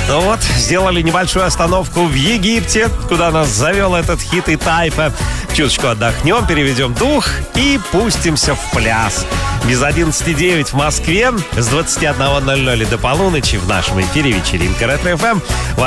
Ну вот, сделали небольшую остановку в Египте, куда нас завел этот хит и Тайпа. Чуточку отдохнем, переведем дух и пустимся в пляс. Без 11:09 в Москве, с 21:00 до полуночи в нашем эфире вечеринка Ретро-ФМ.